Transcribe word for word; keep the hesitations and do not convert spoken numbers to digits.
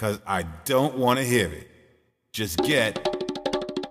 cause I don't want to hear it. Just get